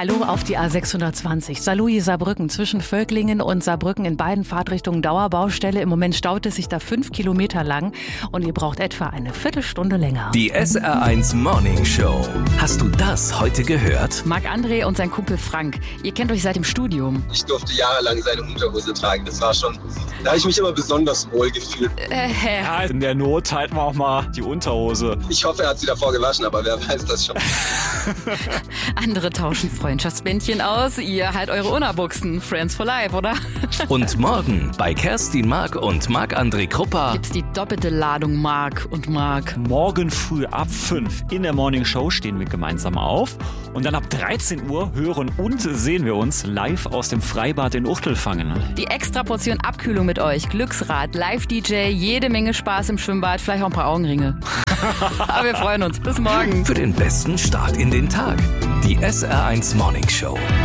Hallo auf die A620, Saarlouis-Saarbrücken, zwischen Völklingen und Saarbrücken in beiden Fahrtrichtungen Dauerbaustelle. Im Moment staut es sich da 5 Kilometer lang und ihr braucht etwa eine Viertelstunde länger. Die SR1 Morning Show. Hast du das heute gehört? Marc-André und sein Kumpel Frank, ihr kennt euch seit dem Studium. Ich durfte jahrelang seine Unterhose tragen. Das war schon, da habe ich mich immer besonders wohl gefühlt. Ja, in der Not halten wir auch mal die Unterhose. Ich hoffe, er hat sie davor gewaschen, aber wer weiß das schon. Andere tauschen Freundschaftsbändchen aus, ihr halt eure Unabuchsen. Friends for life, oder? Und morgen bei Kerstin Mark und Marc-André Kruppa Gibt's die doppelte Ladung Marc und Marc. Morgen früh ab 5 in der Morning Show stehen wir gemeinsam auf. Und dann ab 13 Uhr hören und sehen wir uns live aus dem Freibad in Uchtelfangen. Die extra Portion Abkühlung mit euch, Glücksrad, Live-DJ, jede Menge Spaß im Schwimmbad, vielleicht auch ein paar Augenringe. Aber wir freuen uns. Bis morgen. für den besten Start in den Tag. Die SR1 Morning Show.